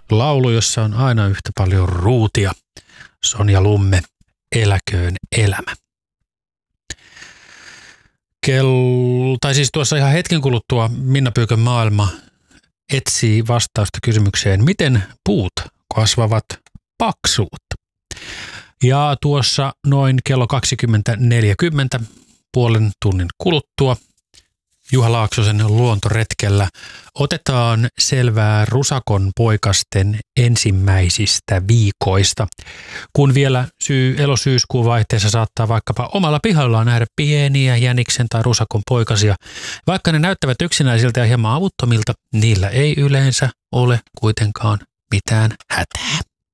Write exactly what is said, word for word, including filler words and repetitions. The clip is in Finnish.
laulu, jossa on aina yhtä paljon ruutia. Sonja Lumme, Eläköön elämä. Kel... Tai siis tuossa ihan hetken kuluttua Minna Pyykön maailma etsii vastausta kysymykseen, miten puut kasvavat paksuutta. Ja tuossa noin kello kaksikymmentä neljäkymmentä puolen tunnin kuluttua Juha Laaksosen luontoretkellä otetaan selvää rusakon poikasten ensimmäisistä viikoista, kun vielä syy, elo-syyskuun vaihteessa saattaa vaikkapa omalla pihallaan nähdä pieniä jäniksen tai rusakon poikasia. Vaikka ne näyttävät yksinäisiltä ja hieman avuttomilta, niillä ei yleensä ole kuitenkaan mitään hätää.